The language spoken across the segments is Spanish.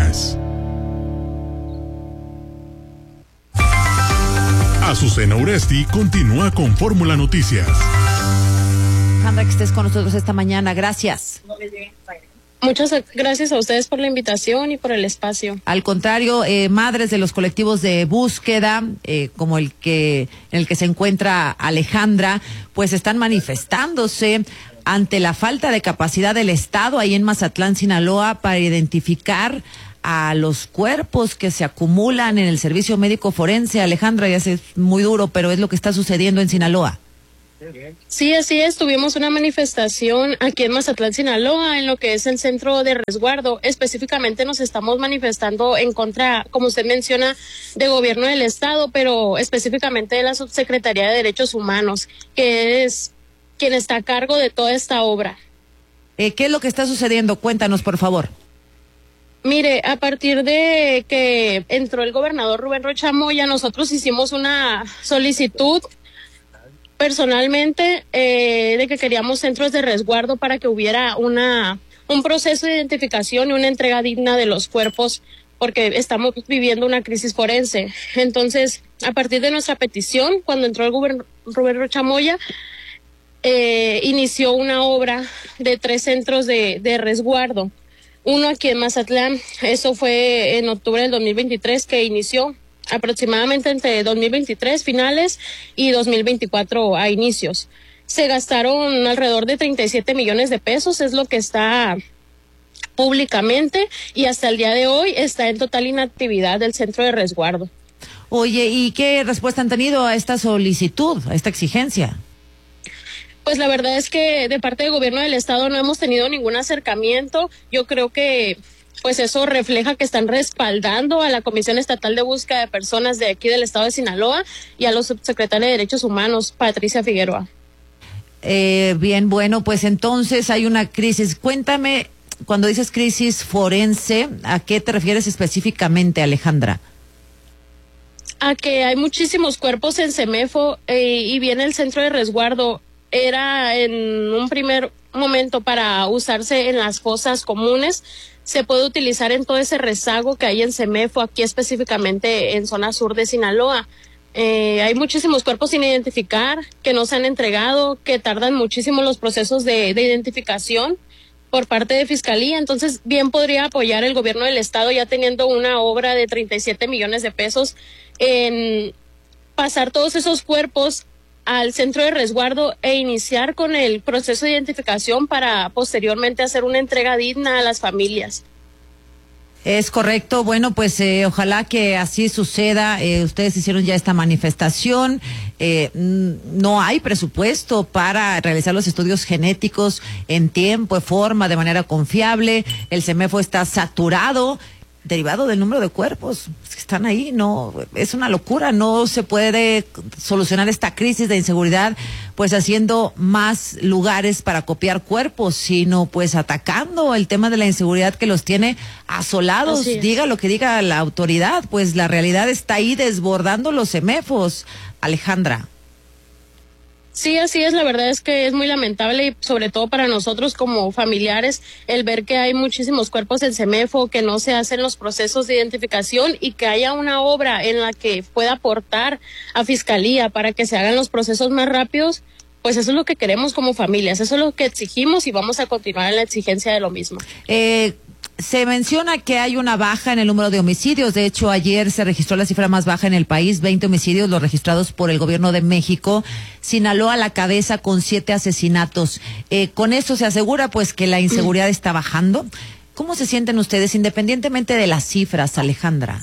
Noticias. Azucena Uresti continúa con Fórmula Noticias. Alejandra, que estés con nosotros esta mañana, gracias. Muchas gracias a ustedes por la invitación y por el espacio. Al contrario, madres de los colectivos de búsqueda, como en el que se encuentra Alejandra, pues están manifestándose ante la falta de capacidad del Estado ahí en Mazatlán, Sinaloa, para identificar a los cuerpos que se acumulan en el servicio médico forense. Alejandra, ya sé, es muy duro, pero es lo que está sucediendo en Sinaloa. Sí, así es. Tuvimos una manifestación aquí en Mazatlán, Sinaloa, en lo que es el centro de resguardo. Específicamente nos estamos manifestando en contra, como usted menciona, de gobierno del Estado, pero específicamente de la Subsecretaría de Derechos Humanos, que es quien está a cargo de toda esta obra. ¿Qué es lo que está sucediendo? Cuéntanos, por favor. Mire, a partir de que entró el gobernador Rubén Rocha Moya, nosotros hicimos una solicitud personalmente de que queríamos centros de resguardo para que hubiera un proceso de identificación y una entrega digna de los cuerpos, porque estamos viviendo una crisis forense. Entonces, a partir de nuestra petición, cuando entró el gobernador Rubén Rocha Moya, inició una obra de 3 centros de resguardo. Uno aquí en Mazatlán, eso fue en octubre del 2023 que inició, aproximadamente entre 2023 finales y 2024 a inicios. Se gastaron alrededor de 37 millones de pesos, es lo que está públicamente, y hasta el día de hoy está en total inactividad del centro de resguardo. Oye, ¿y qué respuesta han tenido a esta solicitud, a esta exigencia? Pues la verdad es que de parte del gobierno del Estado no hemos tenido ningún acercamiento. Yo creo que pues eso refleja que están respaldando a la Comisión Estatal de Búsqueda de Personas de aquí del Estado de Sinaloa y a los subsecretarios de Derechos Humanos, Patricia Figueroa. Bien, bueno, pues entonces hay una crisis. Cuéntame, cuando dices crisis forense, ¿a qué te refieres específicamente, Alejandra? A que hay muchísimos cuerpos en CEMEFO y viene el centro de resguardo. Era en un primer momento para usarse en las fosas comunes, se puede utilizar en todo ese rezago que hay en CEMEFO, aquí específicamente en zona sur de Sinaloa. Hay muchísimos cuerpos sin identificar que no se han entregado, que tardan muchísimo los procesos de identificación por parte de Fiscalía. Entonces, bien podría apoyar el gobierno del Estado ya teniendo una obra de 37 millones de pesos en pasar todos esos cuerpos al centro de resguardo e iniciar con el proceso de identificación para posteriormente hacer una entrega digna a las familias. Es correcto. Bueno, pues ojalá que así suceda. Ustedes hicieron ya esta manifestación. No hay presupuesto para realizar los estudios genéticos en tiempo, en forma, de manera confiable. El CEMEFO está saturado, derivado del número de cuerpos que están ahí. No, es una locura. No se puede solucionar esta crisis de inseguridad pues haciendo más lugares para copiar cuerpos, sino pues atacando el tema de la inseguridad que los tiene asolados. Diga lo que diga la autoridad, pues la realidad está ahí desbordando los CEMEFOs, Alejandra. Sí, así es. La verdad es que es muy lamentable y sobre todo para nosotros como familiares el ver que hay muchísimos cuerpos en CEMEFO, que no se hacen los procesos de identificación y que haya una obra en la que pueda aportar a Fiscalía para que se hagan los procesos más rápidos. Pues eso es lo que queremos como familias, eso es lo que exigimos y vamos a continuar en la exigencia de lo mismo. Se menciona que hay una baja en el número de homicidios. De hecho, ayer se registró la cifra más baja en el país, 20 homicidios, los registrados por el gobierno de México. Sinaloa a la cabeza con 7 asesinatos. Con eso se asegura pues que la inseguridad está bajando. ¿Cómo se sienten ustedes, independientemente de las cifras, Alejandra?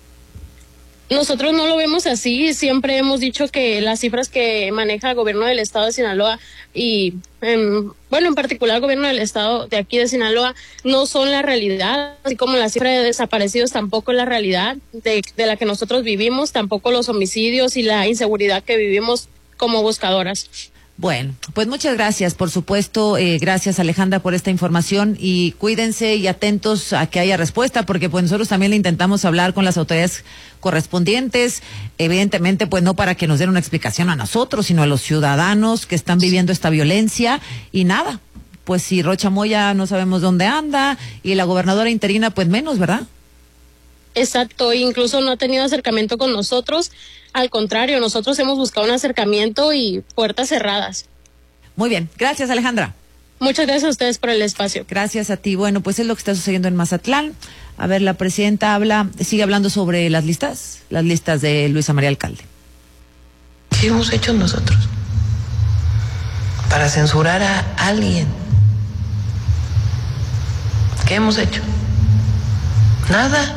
Nosotros no lo vemos así. Siempre hemos dicho que las cifras que maneja el gobierno del estado de Sinaloa y, en particular el gobierno del estado de aquí de Sinaloa no son la realidad, así como la cifra de desaparecidos tampoco es la realidad de la que nosotros vivimos, tampoco los homicidios y la inseguridad que vivimos como buscadoras. Bueno, pues muchas gracias, por supuesto, gracias Alejandra por esta información y cuídense y atentos a que haya respuesta, porque pues nosotros también le intentamos hablar con las autoridades correspondientes, evidentemente pues no para que nos den una explicación a nosotros, sino a los ciudadanos que están viviendo esta violencia y nada, pues si Rocha Moya no sabemos dónde anda y la gobernadora interina pues menos, ¿verdad? Exacto, incluso no ha tenido acercamiento con nosotros. Al contrario, nosotros hemos buscado un acercamiento y puertas cerradas. Muy bien, gracias Alejandra. Muchas gracias a ustedes por el espacio. Gracias a ti. Bueno, pues es lo que está sucediendo en Mazatlán. A ver, la presidenta sigue hablando sobre las listas de Luisa María Alcalde. ¿Qué hemos hecho nosotros para censurar a alguien? ¿Qué hemos hecho? Nada.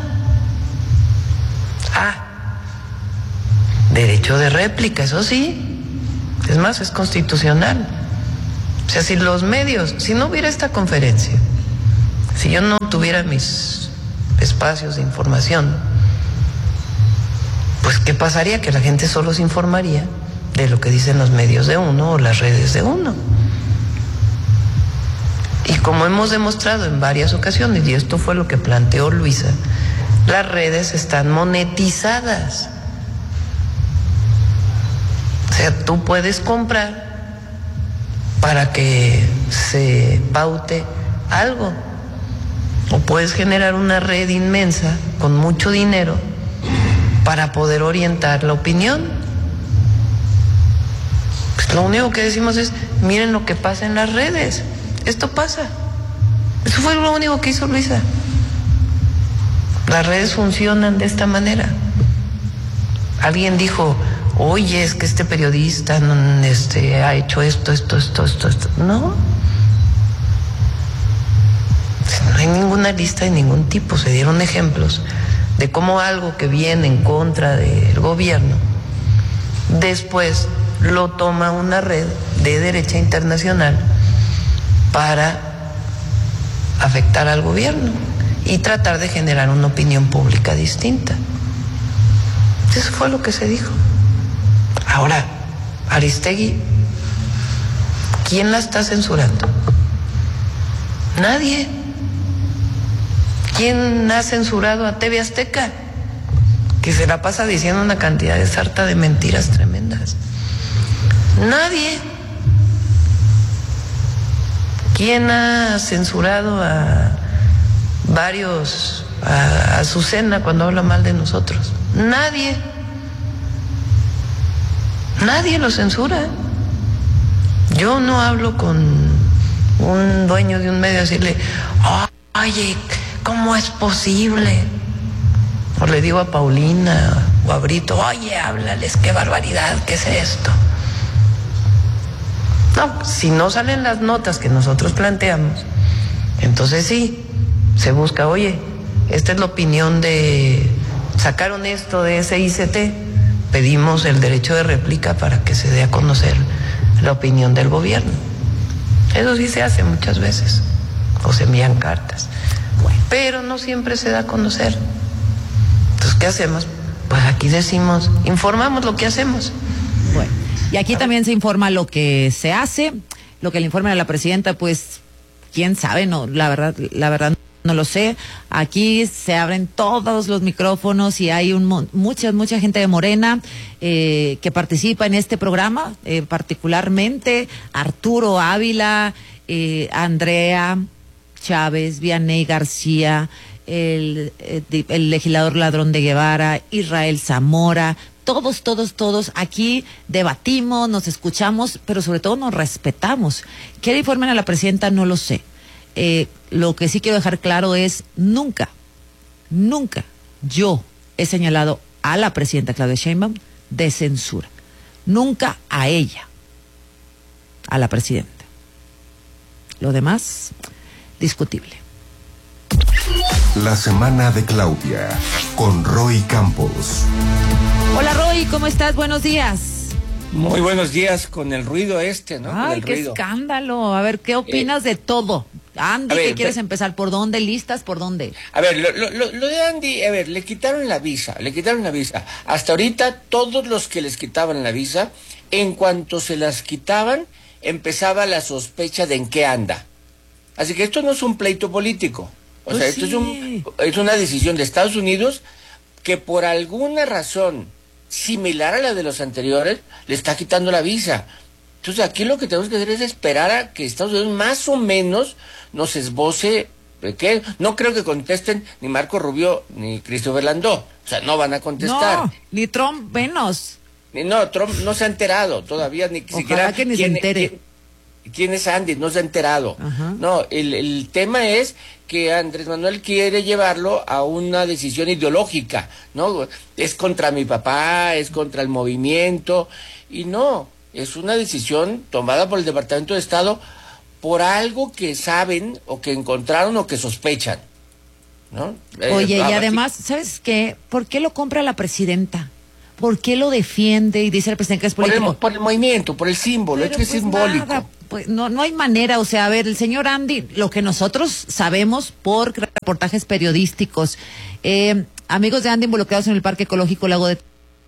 Derecho de réplica, eso sí. Es más, es constitucional. O sea, si los medios, si no hubiera esta conferencia, si yo no tuviera mis espacios de información, pues ¿qué pasaría? Que la gente solo se informaría de lo que dicen los medios de uno o las redes de uno. Y como hemos demostrado en varias ocasiones, y esto fue lo que planteó Luisa, las redes están monetizadas. O sea, tú puedes comprar para que se paute algo, o puedes generar una red inmensa con mucho dinero para poder orientar la opinión. Pues lo único que decimos es, miren lo que pasa en las redes, esto pasa. Eso fue lo único que hizo Luisa. Las redes funcionan de esta manera. Alguien dijo, oye, es que este periodista ha hecho esto. No. No hay ninguna lista de ningún tipo. Se dieron ejemplos de cómo algo que viene en contra del gobierno, después lo toma una red de derecha internacional para afectar al gobierno y tratar de generar una opinión pública distinta. Eso fue lo que se dijo. Ahora, Aristegui, ¿quién la está censurando? Nadie. ¿Quién ha censurado a TV Azteca? Que se la pasa diciendo una cantidad de sarta de mentiras tremendas. Nadie. ¿Quién ha censurado a varios, a Azucena cuando habla mal de nosotros? Nadie. Nadie lo censura. Yo no hablo con un dueño de un medio a decirle, oye, ¿cómo es posible? O le digo a Paulina o a Brito, oye, háblales, qué barbaridad, ¿qué es esto? No, si no salen las notas que nosotros planteamos, entonces sí, se busca, oye, esta es la opinión de, sacaron esto de SICT, pedimos el derecho de réplica para que se dé a conocer la opinión del gobierno. Eso sí se hace muchas veces, o se envían cartas, pero no siempre se da a conocer. Entonces, ¿qué hacemos? Pues aquí decimos, informamos lo que hacemos. Bueno, y aquí también se informa lo que se hace, lo que le informa a la presidenta, pues, quién sabe, no, la verdad no lo sé. Aquí se abren todos los micrófonos y hay mucha gente de Morena que participa en este programa, particularmente Arturo Ávila, Andrea Chávez, Vianey García, el legislador Ladrón de Guevara, Israel Zamora. Todos aquí debatimos, nos escuchamos, pero sobre todo nos respetamos. ¿Qué le informan a la presidenta? No lo sé. Lo que sí quiero dejar claro es, nunca yo he señalado a la presidenta Claudia Sheinbaum de censura. Nunca a ella, a la presidenta. Lo demás, discutible. La semana de Claudia, con Roy Campos. Hola Roy, ¿cómo estás? Buenos días. Muy buenos días, con el ruido ¿no? Ay, con el qué ruido. escándalo. A ver, ¿qué opinas de todo? Andy, ¿qué quieres empezar? ¿Por dónde? ¿Listas? ¿Por dónde? A ver, lo de Andy, a ver, le quitaron la visa. Hasta ahorita, todos los que les quitaban la visa, en cuanto se las quitaban, empezaba la sospecha de en qué anda. Así que esto no es un pleito político. O sea, esto es una decisión de Estados Unidos que por alguna razón similar a la de los anteriores, le está quitando la visa. Entonces aquí lo que tenemos que hacer es esperar a que Estados Unidos más o menos nos esboce ¿Qué? No creo que contesten ni Marco Rubio ni Christopher Landó. O sea, no van a contestar. No, ni Trump menos. No, Trump no se ha enterado todavía, ni Ojalá siquiera que ni se entere. ¿Quién es Andy? No se ha enterado. Ajá. No, el tema es que Andrés Manuel quiere llevarlo a una decisión ideológica, ¿no? Es contra mi papá, es contra el movimiento, y no, es una decisión tomada por el Departamento de Estado por algo que saben, o que encontraron, o que sospechan, ¿no? Oye, y además, ¿sabes qué? ¿Por qué lo compra la presidenta? ¿Por qué lo defiende y dice el presidente que es político? Por el movimiento, por el símbolo, Pero es que es simbólico. nada, pues no hay manera, o sea, a ver, el señor Andy, lo que nosotros sabemos por reportajes periodísticos, amigos de Andy involucrados en el Parque Ecológico Lago de...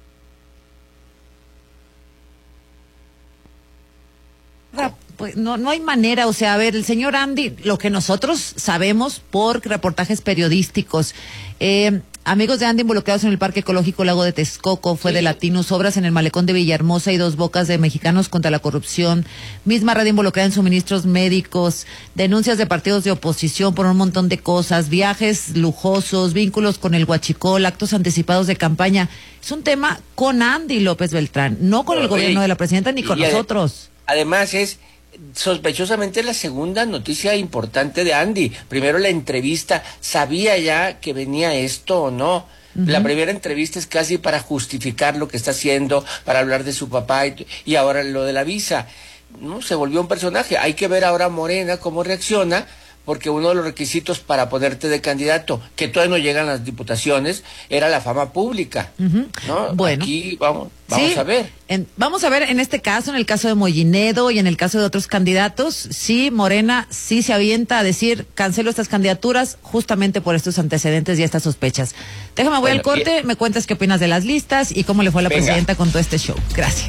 Pues no hay manera, o sea, a ver, el señor Andy, lo que nosotros sabemos por reportajes periodísticos, amigos de Andy involucrados en el Parque Ecológico Lago de Texcoco, fue de Latinos, obras en el Malecón de Villahermosa y Dos Bocas de Mexicanos contra la Corrupción, misma red involucrada en suministros médicos, denuncias de partidos de oposición por un montón de cosas, viajes lujosos, vínculos con el huachicol, actos anticipados de campaña. Es un tema con Andy López Beltrán, no con el gobierno de la presidenta ni con nosotros. Además es sospechosamente la segunda noticia importante de Andy. Primero la entrevista, ¿sabía ya que venía esto o no? La primera entrevista es casi para justificar lo que está haciendo, para hablar de su papá, y ahora lo de la visa. No, se volvió un personaje. Hay que ver ahora Morena cómo reacciona, porque uno de los requisitos para ponerte de candidato, que todavía no llegan las diputaciones, era la fama pública, ¿no? Bueno. Aquí vamos Sí, a ver. Vamos a ver en este caso, en el caso de Mollinedo y en el caso de otros candidatos, sí, Morena sí se avienta a decir, cancelo estas candidaturas justamente por estos antecedentes y estas sospechas. Déjame, voy al corte, me cuentas qué opinas de las listas y cómo le fue a la presidenta con todo este show. Gracias.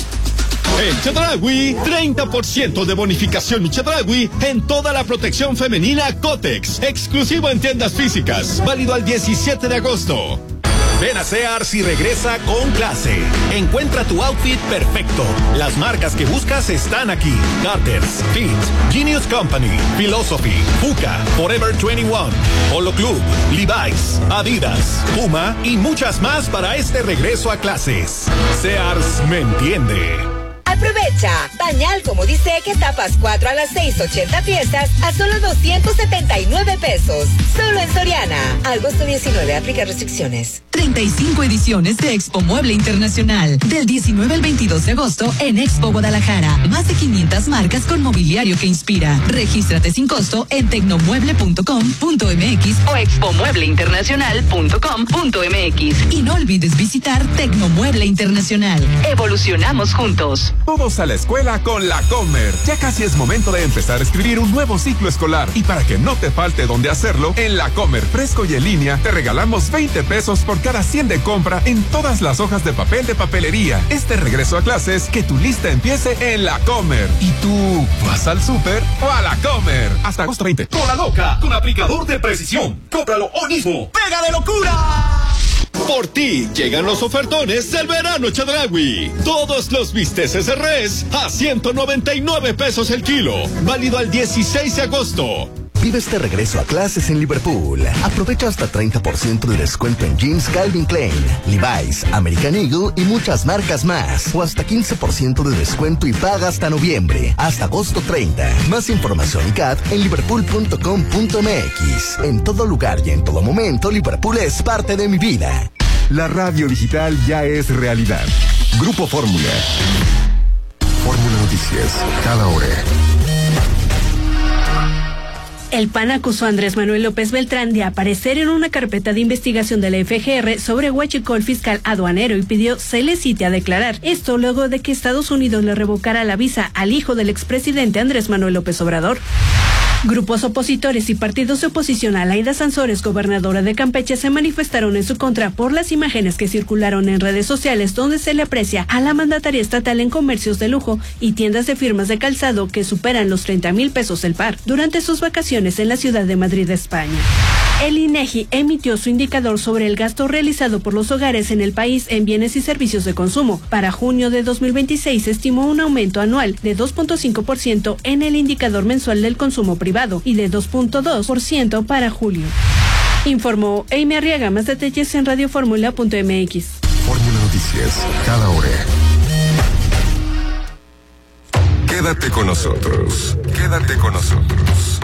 En Chedraui, 30% de bonificación Chedraui en toda la protección femenina Cotex, exclusivo en tiendas físicas, válido al 17 de agosto. Ven a Sears y regresa con clase. Encuentra tu outfit perfecto. Las marcas que buscas están aquí. Carter's, Fit, Genius Company, Philosophy, Puka, Forever 21, Polo Club, Levi's, Adidas, Puma y muchas más para este regreso a clases. Sears me entiende. Aprovecha. Pañal como dice que tapas 4 a las 6.80 piezas a solo 279 pesos. Solo en Soriana. Agosto 19. Aplica restricciones. 35 ediciones de Expo Mueble Internacional. Del 19 al 22 de agosto en Expo Guadalajara. Más de 500 marcas con mobiliario que inspira. Regístrate sin costo en tecnomueble.com.mx o expomuebleinternacional.com.mx. Y no olvides visitar Tecnomueble Internacional. Evolucionamos juntos. Todos a la escuela con la Comer. Ya casi es momento de empezar a escribir un nuevo ciclo escolar. Y para que no te falte dónde hacerlo, en la Comer fresco y en línea te regalamos 20 pesos por cada 100 de compra en todas las hojas de papel de papelería. Este regreso a clases, que tu lista empiece en la Comer. ¿Y tú vas al súper o a la Comer? Hasta agosto 20. Cola loca con aplicador de precisión. Cómpralo hoy mismo. ¡Pega de locura! Por ti llegan los ofertones del verano Chedraui. Todos los bisteces de res a 199 pesos el kilo. Válido al 16 de agosto. Vive este regreso a clases en Liverpool. Aprovecha hasta 30% de descuento en jeans Calvin Klein, Levi's, American Eagle y muchas marcas más. O hasta 15% de descuento y paga hasta noviembre. Hasta agosto 30. Más información y CAT en liverpool.com.mx. En todo lugar y en todo momento, Liverpool es parte de mi vida. La radio digital ya es realidad. Grupo Fórmula. Fórmula Noticias, cada hora. El PAN acusó a Andrés Manuel López Beltrán de aparecer en una carpeta de investigación de la FGR sobre huachicol fiscal aduanero y pidió se le cite a declarar. Esto luego de que Estados Unidos le revocara la visa al hijo del expresidente Andrés Manuel López Obrador. Grupos opositores y partidos de oposición a Laida Sansores, gobernadora de Campeche, se manifestaron en su contra por las imágenes que circularon en redes sociales donde se le aprecia a la mandataria estatal en comercios de lujo y tiendas de firmas de calzado que superan los 30,000 pesos el par durante sus vacaciones en la ciudad de Madrid, España. El INEGI emitió su indicador sobre el gasto realizado por los hogares en el país en bienes y servicios de consumo. Para junio de 2026 se estimó un aumento anual de 2.5% en el indicador mensual del consumo privado y de 2.2% para julio. Informó Amy Arriaga. Más detalles en radioformula.mx. Fórmula Noticias, cada hora. Quédate con nosotros. Quédate con nosotros.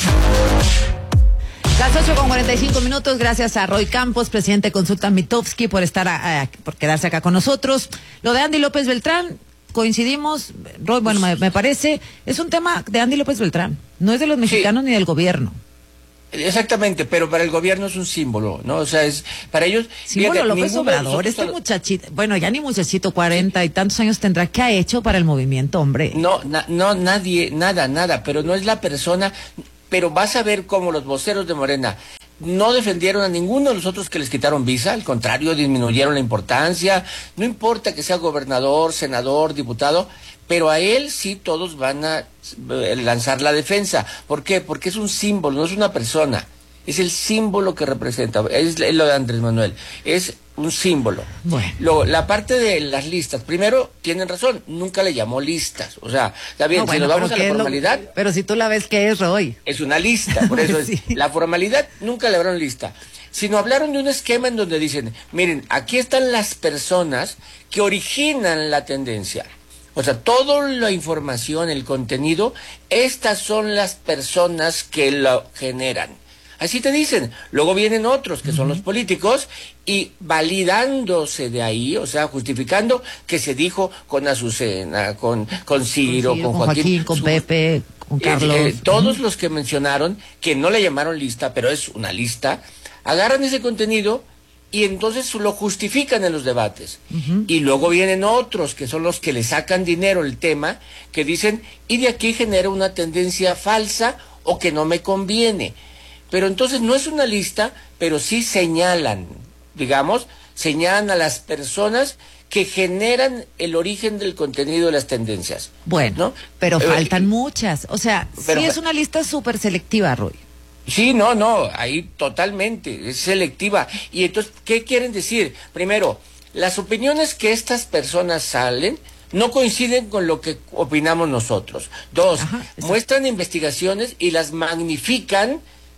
Las 8:45. Gracias a Roy Campos, presidente de Consulta Mitofsky, por por quedarse acá con nosotros. Lo de Andy López Beltrán, coincidimos, Roy, bueno, me parece, es un tema de Andy López Beltrán, no es de los mexicanos ni del gobierno. Exactamente, pero para el gobierno es un símbolo, ¿no? O sea, es para ellos... Símbolo López Obrador, este muchachito, bueno, ya ni muchachito, 40 y tantos años tendrá, ¿qué ha hecho para el movimiento, hombre? No, nadie, nada, pero no es la persona, pero vas a ver cómo los voceros de Morena no defendieron a ninguno de los otros que les quitaron visa, al contrario, disminuyeron la importancia, no importa que sea gobernador, senador, diputado, pero a él sí todos van a lanzar la defensa. ¿Por qué? Porque es un símbolo, no es una persona, es el símbolo que representa, es lo de Andrés Manuel, es un símbolo. Bueno. Luego, la parte de las listas, primero, tienen razón, nunca le llamó listas, o sea, está bien, si nos vamos a la formalidad... Pero si tú la ves, ¿qué es, Roy? Es una lista, por eso Sí. la formalidad nunca le hablaron lista, sino hablaron de un esquema en donde dicen, miren, aquí están las personas que originan la tendencia. O sea, toda la información, el contenido, estas son las personas que lo generan. Así te dicen. Luego vienen otros, que son los políticos, y validándose de ahí, o sea, justificando que se dijo con Azucena, con Ciro, con Joaquín, con Pepe, con Carlos. Todos los que mencionaron, que no le llamaron lista, pero es una lista, agarran ese contenido y entonces lo justifican en los debates. Y luego vienen otros, que son los que le sacan dinero el tema, que dicen, y de aquí genera una tendencia falsa o que no me conviene. Pero entonces no es una lista, pero sí señalan, digamos, señalan a las personas que generan el origen del contenido de las tendencias. Bueno, ¿no? Pero faltan muchas. O sea, sí es una lista súper selectiva, Roy. Sí, no, ahí totalmente, es selectiva. Y entonces, ¿qué quieren decir? Primero, las opiniones que estas personas salen no coinciden con lo que opinamos nosotros. Dos, muestran investigaciones y las magnifican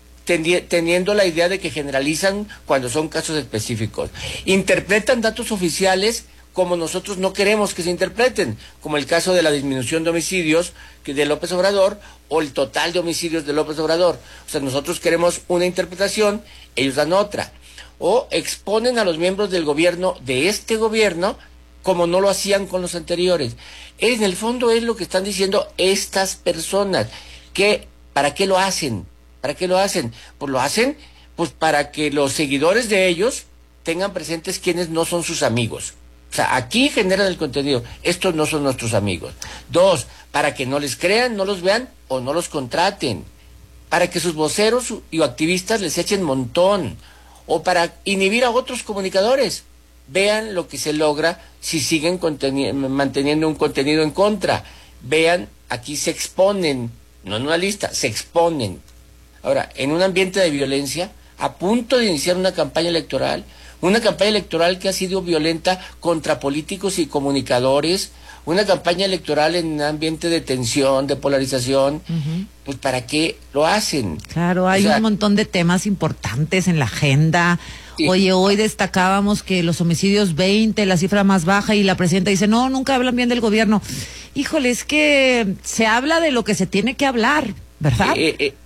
teniendo la idea de que generalizan cuando son casos específicos. Interpretan datos oficiales como nosotros no queremos que se interpreten, como el caso de la disminución de homicidios de López Obrador o el total de homicidios de López Obrador. O sea, nosotros queremos una interpretación, ellos dan otra. O exponen a los miembros del gobierno, de este gobierno, como no lo hacían con los anteriores. En el fondo es lo que están diciendo estas personas, que ¿para qué lo hacen? ¿Para qué lo hacen? Pues lo hacen pues para que los seguidores de ellos tengan presentes quiénes no son sus amigos. O sea, aquí generan el contenido. Estos no son nuestros amigos. Dos, para que no les crean, no los vean o no los contraten. Para que sus voceros y activistas les echen montón. O para inhibir a otros comunicadores. Vean lo que se logra si siguen manteniendo un contenido en contra. Vean, aquí se exponen, no en una lista, se exponen. Ahora, en un ambiente de violencia, a punto de iniciar una campaña electoral que ha sido violenta contra políticos y comunicadores, una campaña electoral en un ambiente de tensión, de polarización, pues ¿para qué lo hacen? Claro, hay un montón de temas importantes en la agenda. Sí. Oye, hoy destacábamos que los homicidios 20, la cifra más baja, y la presidenta dice, no, nunca hablan bien del gobierno. Híjole, es que se habla de lo que se tiene que hablar, ¿verdad?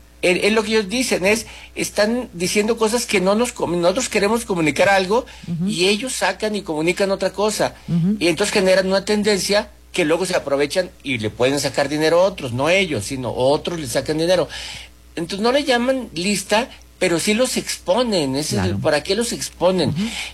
Es lo que ellos dicen, están diciendo cosas que nosotros queremos comunicar algo y ellos sacan y comunican otra cosa. Y entonces generan una tendencia que luego se aprovechan y le pueden sacar dinero a otros, no ellos, sino otros le sacan dinero. Entonces no le llaman lista, pero sí los exponen. Claro. ¿Para qué los exponen?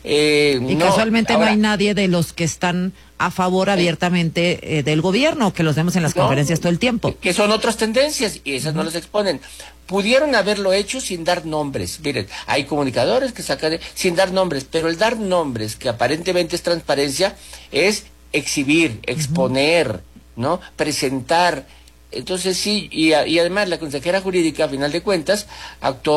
Y casualmente ahora, no hay nadie de los que están a favor abiertamente del gobierno, que los vemos en las conferencias todo el tiempo. Que son otras tendencias y esas no las exponen. Pudieron haberlo hecho sin dar nombres. Miren, hay comunicadores que sacan sin dar nombres, pero el dar nombres, que aparentemente es transparencia, es exhibir, exponer, ¿no? Presentar. Entonces sí, y además la consejera jurídica, a final de cuentas, actuó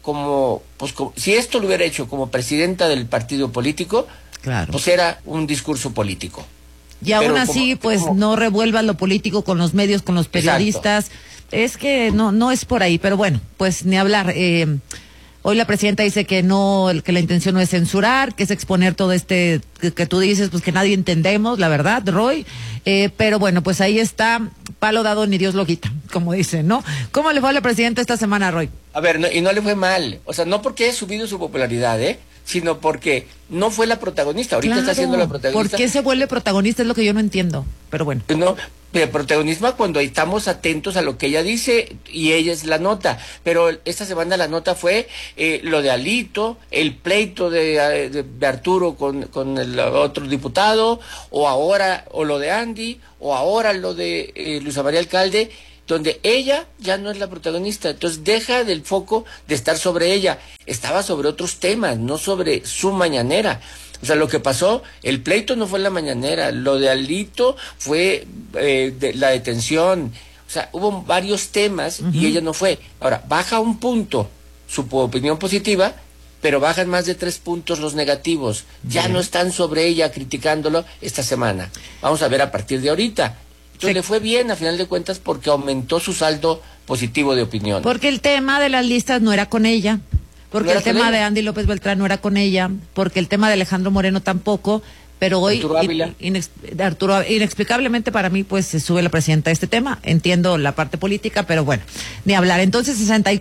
si esto lo hubiera hecho como presidenta del partido político, claro, pues era un discurso político. Y aún así, no revuelva lo político con los medios, con los periodistas. Exacto. Es que no es por ahí, pero bueno, pues ni hablar. Hoy la presidenta dice que la intención no es censurar, que es exponer todo que tú dices, pues que nadie entendemos, la verdad, Roy. Pero bueno, pues ahí está, palo dado ni Dios lo quita, como dicen, ¿no? ¿Cómo le fue a la presidenta esta semana, Roy? A ver, y no le fue mal. O sea, no porque haya subido su popularidad, sino porque no fue la protagonista. Ahorita está siendo la protagonista. ¿Por qué se vuelve protagonista? Es lo que yo no entiendo, pero bueno. No, el protagonismo cuando estamos atentos a lo que ella dice y ella es la nota. Pero esta semana la nota fue lo de Alito, el pleito de Arturo con el otro diputado, o lo de Andy, o ahora lo de Luisa María Alcalde, donde ella ya no es la protagonista. Entonces deja del foco de estar sobre ella. Estaba sobre otros temas, no sobre su mañanera. O sea, lo que pasó, el pleito no fue en la mañanera, lo de Alito fue de la detención. O sea, hubo varios temas y ella no fue. Ahora, baja un punto su opinión positiva, pero bajan más de 3 puntos los negativos. Ya no están sobre ella criticándolo esta semana. Vamos a ver a partir de ahorita. Entonces le fue bien a final de cuentas porque aumentó su saldo positivo de opinión. Porque el tema de las listas no era con ella, porque el tema de Andy López Beltrán no era con ella, porque el tema de Alejandro Moreno tampoco, pero hoy Arturo, inexplicablemente para mí pues se sube la presidenta a este tema. Entiendo la parte política, pero bueno, ni hablar. Entonces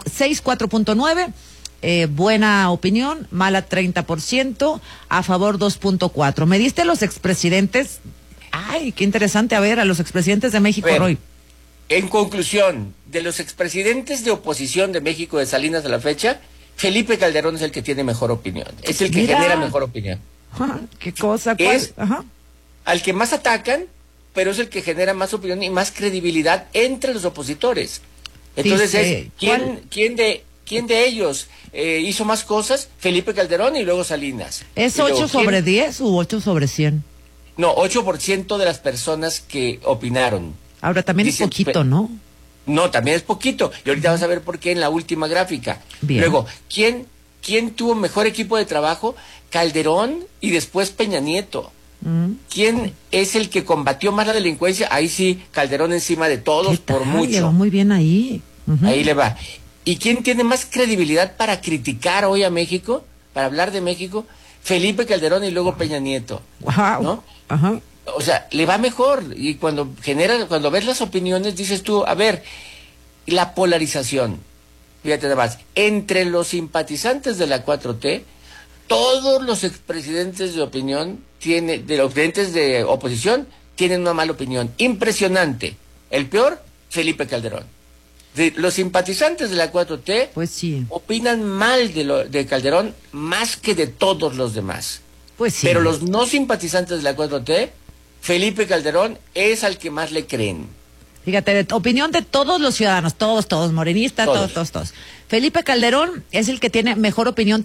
4.9, buena opinión, mala 30%, a favor 2.4. ¿Me diste los expresidentes? Ay, qué interesante. A ver, a los expresidentes de México, Roy. En conclusión, de los expresidentes de oposición de México de Salinas a la fecha, Felipe Calderón es el que tiene mejor opinión. Es el que genera mejor opinión. ¿Qué cosa? Es al que más atacan, pero es el que genera más opinión y más credibilidad entre los opositores. Entonces, ¿quién de ellos hizo más cosas? Felipe Calderón y luego Salinas. ¿Es 8 sobre 10 u 8 sobre 100? No, 8% de las personas que opinaron. Ahora también es poquito, ¿no? No, también es poquito. Y ahorita vas a ver por qué en la última gráfica. Bien. Luego, ¿quién tuvo mejor equipo de trabajo? Calderón y después Peña Nieto. ¿Quién es el que combatió más la delincuencia? Ahí sí, Calderón encima de todos por mucho. Le va muy bien ahí. Ahí le va. ¿Y quién tiene más credibilidad para criticar hoy a México? Para hablar de México. Felipe Calderón y luego Peña Nieto. Wow. ¿No? O sea, le va mejor. Y cuando ves las opiniones, dices tú, a ver, la polarización, fíjate nada más, entre los simpatizantes de la 4T, todos los expresidentes de expresidentes de oposición, tienen una mala opinión. Impresionante. El peor, Felipe Calderón. Los simpatizantes de la 4T pues sí, opinan mal de Calderón más que de todos los demás. Pues sí. Pero los no simpatizantes de la 4T, Felipe Calderón es al que más le creen. Fíjate, opinión de todos los ciudadanos, todos, morenistas, todos. Felipe Calderón es el que tiene mejor opinión,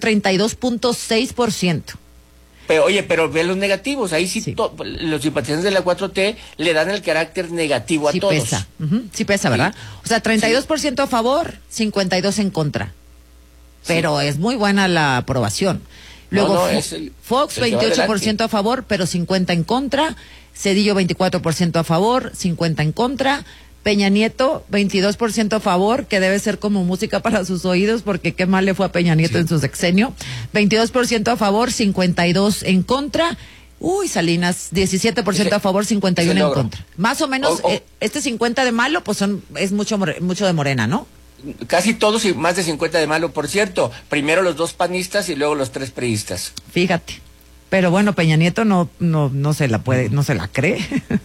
32.6%. Pero ve los negativos, ahí sí. Los simpatizantes de la 4T le dan el carácter negativo a todos. Pesa. Sí pesa, ¿verdad? O sea, 32% a favor, 52% en contra. Pero es muy buena la aprobación. Luego Fox, 28% a favor, pero 50% en contra. Cedillo, 24% a favor, 50% en contra. Peña Nieto, 22% a favor, que debe ser como música para sus oídos, porque qué mal le fue a Peña Nieto en su sexenio. 22% a favor, 52% en contra. Salinas, 17% a favor, 51% en contra. Más o menos, este 50% de malo, pues es mucho de Morena, ¿no? Casi todos y más de 50 de malo, por cierto. Primero los 2 panistas y luego los 3 priistas. Fíjate. Pero bueno, Peña Nieto no se la cree.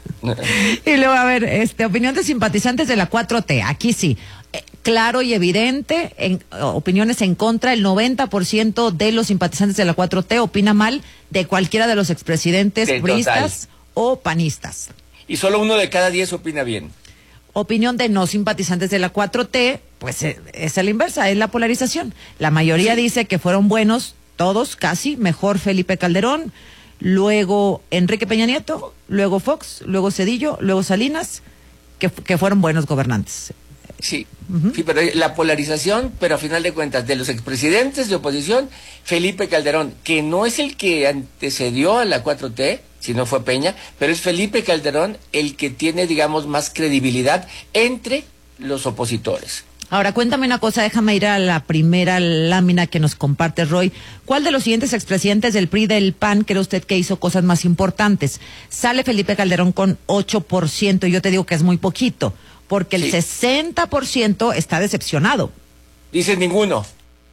Y luego, a ver, opinión de simpatizantes de la 4T. Aquí sí, claro y evidente, opiniones en contra. El 90% de los simpatizantes de la 4T opina mal de cualquiera de los expresidentes priistas o panistas. Y solo 1 de cada 10 opina bien. Opinión de no simpatizantes de la 4T, pues es la inversa, es la polarización. La mayoría dice que fueron buenos, todos casi, mejor Felipe Calderón, luego Enrique Peña Nieto, luego Fox, luego Cedillo, luego Salinas, que fueron buenos gobernantes. Sí, sí, pero la polarización, pero a final de cuentas, de los expresidentes de oposición, Felipe Calderón, que no es el que antecedió a la 4T, si no fue Peña, pero es Felipe Calderón el que tiene, digamos, más credibilidad entre los opositores. Ahora, cuéntame una cosa, déjame ir a la primera lámina que nos comparte Roy. ¿Cuál de los siguientes expresidentes del PRI y del PAN cree usted que hizo cosas más importantes? Sale Felipe Calderón con 8%, y yo te digo que es muy poquito, porque el 60% está decepcionado. Dice ninguno.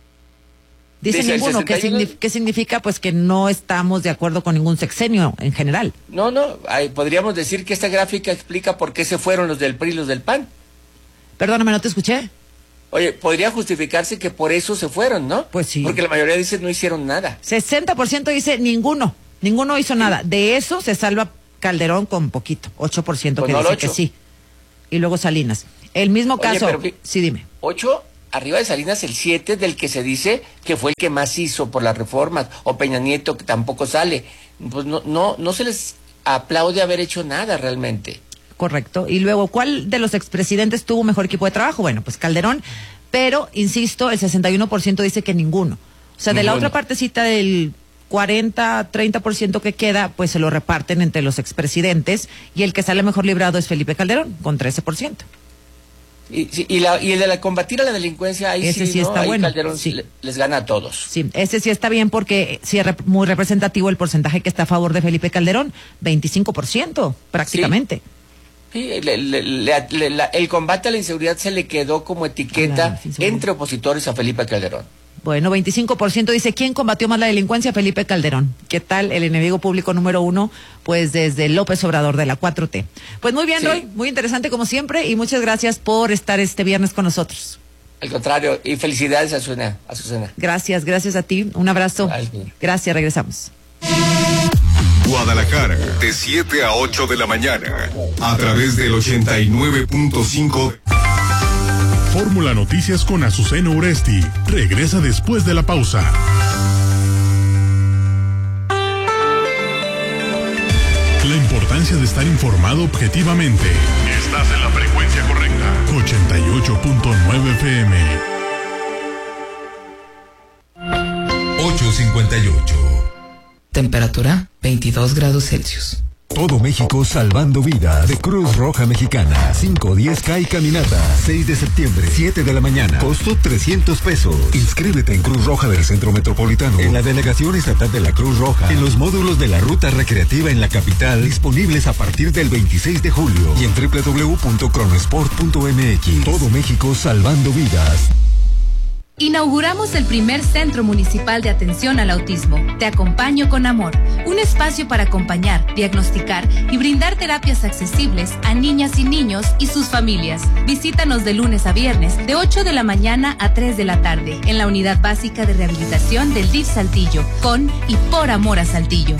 Dice ninguno, ¿qué significa? Pues que no estamos de acuerdo con ningún sexenio en general. No, podríamos decir que esta gráfica explica por qué se fueron los del PRI y los del PAN. Perdóname, ¿no te escuché? Oye, podría justificarse que por eso se fueron, ¿no? Pues sí. Porque la mayoría dice no hicieron nada. 60% dice ninguno hizo nada. De eso se salva Calderón con poquito, 8% pues que no, dice 8. Que sí. Y luego Salinas. El mismo caso. Pero, sí, dime. 8, arriba de Salinas el 7 del que se dice que fue el que más hizo por las reformas, o Peña Nieto que tampoco sale. Pues no se les aplaude haber hecho nada realmente. Correcto. Y luego, ¿cuál de los expresidentes tuvo mejor equipo de trabajo? Bueno, pues Calderón, pero, insisto, el 61% dice que ninguno. O sea, de la otra partecita del 40-30% que queda, pues se lo reparten entre los expresidentes, y el que sale mejor librado es Felipe Calderón, con 13%. Y el de la combatir a la delincuencia, ahí ese sí está ahí bueno. Calderón sí les gana a todos. Sí, ese sí está bien porque sí es muy representativo el porcentaje que está a favor de Felipe Calderón, 25% prácticamente. Sí. Sí, el combate a la inseguridad se le quedó como etiqueta entre opositores a Felipe Calderón. Bueno, 25% dice, ¿quién combatió más la delincuencia? Felipe Calderón. ¿Qué tal el enemigo público número 1? Pues desde López Obrador, de la 4T. Pues muy bien, Roy, muy interesante como siempre, y muchas gracias por estar este viernes con nosotros. Al contrario, y felicidades a Azucena. Gracias a ti, un abrazo. Gracias, regresamos. Guadalajara, de 7 a 8 de la mañana, a través del 89.5. Fórmula Noticias con Azucena Oresti. Regresa después de la pausa. La importancia de estar informado objetivamente. Estás en la frecuencia correcta. 88.9 FM. 8:58. Temperatura 22 grados Celsius. Todo México salvando vidas, de Cruz Roja Mexicana. 5, 10K y caminata. 6 de septiembre, 7 de la mañana. Costo 300 pesos. Inscríbete en Cruz Roja del Centro Metropolitano, en la Delegación Estatal de la Cruz Roja, en los módulos de la Ruta Recreativa en la capital, disponibles a partir del 26 de julio, y en www.cronesport.mx. Todo México salvando vidas. Inauguramos el primer Centro Municipal de Atención al Autismo. Te acompaño con amor. Un espacio para acompañar, diagnosticar y brindar terapias accesibles a niñas y niños y sus familias. Visítanos de lunes a viernes, de 8 de la mañana a 3 de la tarde, en la Unidad Básica de Rehabilitación del DIF Saltillo, con y por amor a Saltillo.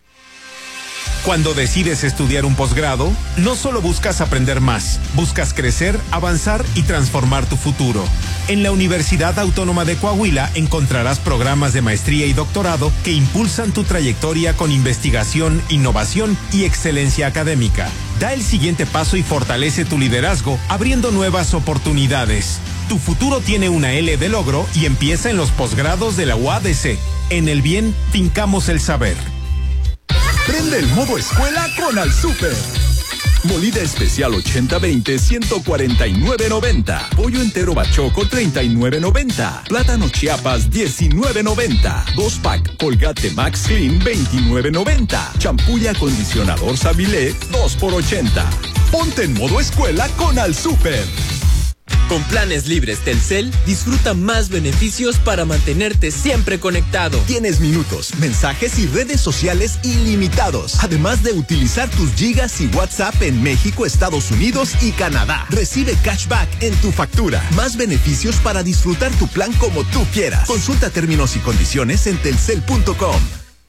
Cuando decides estudiar un posgrado, no solo buscas aprender más, buscas crecer, avanzar y transformar tu futuro. En la Universidad Autónoma de Coahuila encontrarás programas de maestría y doctorado que impulsan tu trayectoria con investigación, innovación y excelencia académica. Da el siguiente paso y fortalece tu liderazgo, abriendo nuevas oportunidades. Tu futuro tiene una L de logro y empieza en los posgrados de la UADC. En el bien, fincamos el saber. Prende el modo escuela con Al Super. Molida especial 80-20, 149.90. Pollo entero bachoco, 39.90. Plátano Chiapas, 19.90. 2-pack Colgate Max Clean, 29.90. Champú y acondicionador Sabilé, 2x80. Ponte en modo escuela con Al Super. Con planes libres Telcel, disfruta más beneficios para mantenerte siempre conectado. Tienes minutos, mensajes y redes sociales ilimitados, además de utilizar tus gigas y WhatsApp en México, Estados Unidos y Canadá. Recibe cashback en tu factura. Más beneficios para disfrutar tu plan como tú quieras. Consulta términos y condiciones en telcel.com.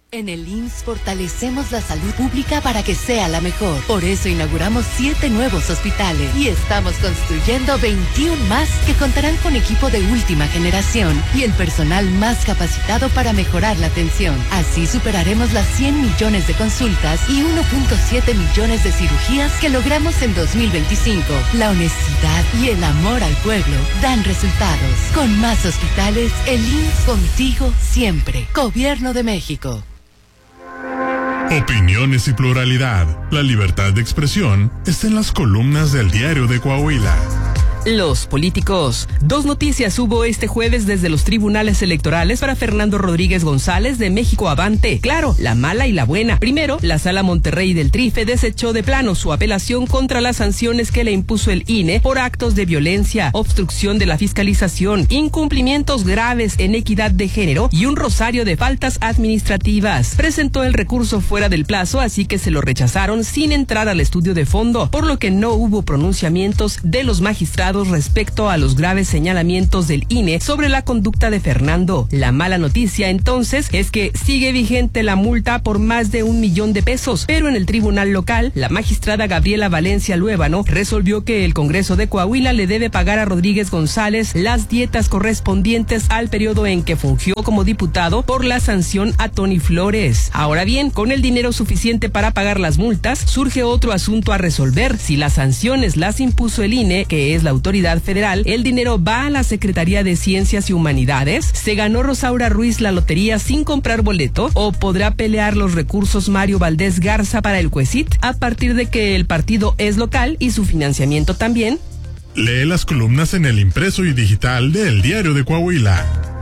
En el IMSS fortalecemos la salud pública para que sea la mejor. Por eso inauguramos 7 nuevos hospitales y estamos construyendo 21 más que contarán con equipo de última generación y el personal más capacitado para mejorar la atención. Así superaremos las 100 millones de consultas y 1.7 millones de cirugías que logramos en 2025. La honestidad y el amor al pueblo dan resultados. Con más hospitales, el IMSS contigo siempre. Gobierno de México. Opiniones y pluralidad. La libertad de expresión está en las columnas del Diario de Coahuila. Los políticos. 2 noticias hubo este jueves desde los tribunales electorales para Fernando Rodríguez González de México Avante. Claro, la mala y la buena. Primero, la Sala Monterrey del Trife desechó de plano su apelación contra las sanciones que le impuso el INE por actos de violencia, obstrucción de la fiscalización, incumplimientos graves en equidad de género y un rosario de faltas administrativas. Presentó el recurso fuera del plazo, así que se lo rechazaron sin entrar al estudio de fondo, por lo que no hubo pronunciamientos de los magistrados respecto a los graves señalamientos del INE sobre la conducta de Fernando. La mala noticia entonces es que sigue vigente la multa por más de 1 millón de pesos, pero en el tribunal local, la magistrada Gabriela Valencia Luébano resolvió que el Congreso de Coahuila le debe pagar a Rodríguez González las dietas correspondientes al periodo en que fungió como diputado por la sanción a Tony Flores. Ahora bien, con el dinero suficiente para pagar las multas, surge otro asunto a resolver. Si las sanciones las impuso el INE, que es la autoridad federal, el dinero va a la Secretaría de Ciencias y Humanidades. ¿Se ganó Rosaura Ruiz la lotería sin comprar boleto? ¿O podrá pelear los recursos Mario Valdés Garza para el CUECIT a partir de que el partido es local y su financiamiento también? Lee las columnas en el impreso y digital del Diario de Coahuila.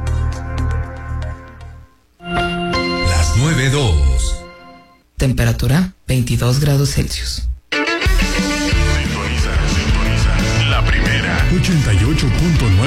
Las 9:02. Temperatura 22 grados Celsius. Sintoniza la primera 88.9.